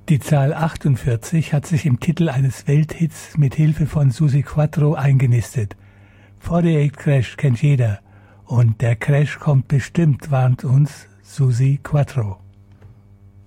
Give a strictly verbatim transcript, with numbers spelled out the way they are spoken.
Die Zahl achtundvierzig hat sich im Titel eines Welthits mit Hilfe von Susi Quatro eingenistet. achtundvierzig Crash kennt jeder und der Crash kommt bestimmt, warnt uns Susi Quatro.